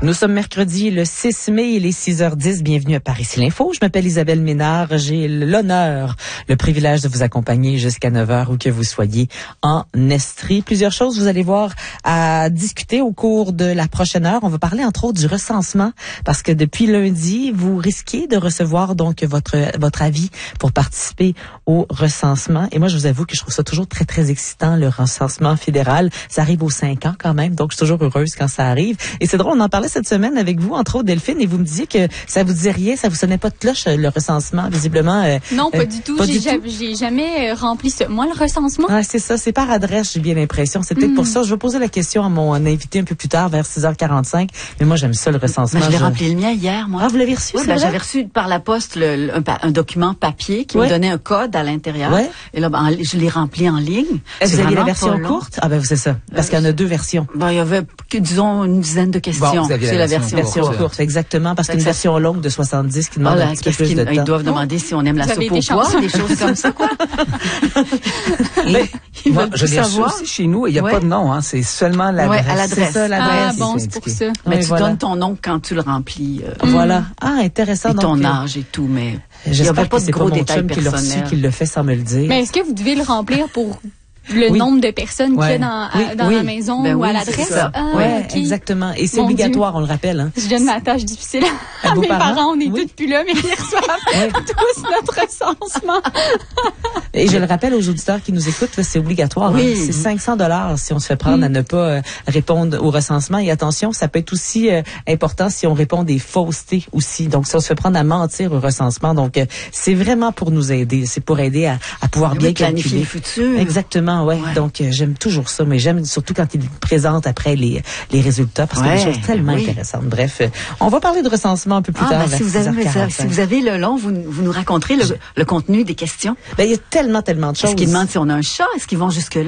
Nous sommes mercredi le 6 mai, il est 6h10. Bienvenue à Paris l'Info. Je m'appelle Isabelle Ménard. J'ai l'honneur, le privilège de vous accompagner jusqu'à 9h où que vous soyez en Estrie. Plusieurs choses, vous allez voir, à discuter au cours de la prochaine heure. On va parler entre autres du recensement parce que depuis lundi, vous risquez de recevoir donc votre avis pour participer au recensement. Et moi, je vous avoue que je trouve ça toujours très, très excitant, le recensement fédéral. Ça arrive aux 5 ans quand même, donc je suis toujours heureuse quand ça arrive. Et c'est drôle, on en parlait cette semaine avec vous, entre autres Delphine, et vous me disiez que ça vous disait rien, ça vous sonnait pas de cloche, le recensement, visiblement. Non, pas du tout. J'ai jamais rempli ça. Moi, le recensement. Ah, c'est ça, c'est par adresse, j'ai bien l'impression. C'est peut-être pour ça. Je vais poser la question à mon invité un peu plus tard, vers 6h45. Mais moi, j'aime ça, le recensement. Je l'ai rempli le mien hier, moi. Ah, vous l'avez reçu, oui, j'avais reçu par la poste un document papier qui me donnait un code à l'intérieur. Ouais. Et là, je l'ai rempli en ligne. Est-ce que vous aviez la version courte? Ah, ben, c'est ça. Parce qu'il y en a deux versions. Ben, il y avait, disons, une dizaine de questions. Bon, c'est la version courte. Exactement, parce qu'une version longue de 70 qui demande un petit peu plus de temps. Ils doivent demander si on aime la soupe au pois, des choses comme ça, quoi. Moi, je l'ai reçu aussi chez nous, il n'y a pas de nom, hein, c'est seulement l'adresse. À l'adresse. C'est ça, l'adresse. Ah, bon, c'est pour ça. Mais tu donnes ton nom quand tu le remplis. Voilà. Ah, intéressant. Et ton âge et tout, mais j'espère pas que c'est de gros détails personnels qui le fait sans me le dire. Mais est-ce que vous devez le remplir pour le nombre de personnes qu'il y a dans la maison ou à l'adresse? Oui, exactement. Et c'est obligatoire, on le rappelle. Hein. Je donne ma tâche difficile à mes parents. On est tous plus là, mais ils reçoivent tous notre recensement. Et je le rappelle aux auditeurs qui nous écoutent, c'est obligatoire. Oui. Hein. C'est 500 $ si on se fait prendre à ne pas répondre au recensement. Et attention, ça peut être aussi important si on répond des faussetés aussi. Donc, si on se fait prendre à mentir au recensement. Donc, c'est vraiment pour nous aider. C'est pour aider à pouvoir bien planifier le futur. Exactement. Ouais. Donc, j'aime toujours ça, mais j'aime surtout quand ils présentent après les résultats parce que c'est des choses tellement intéressantes. Bref, on va parler de recensement un peu plus tard. Si vous avez le long, vous nous raconterez le contenu des questions. Ben, il y a tellement de choses. Est-ce qu'ils demandent si on a un chat? Est-ce qu'ils vont jusque-là?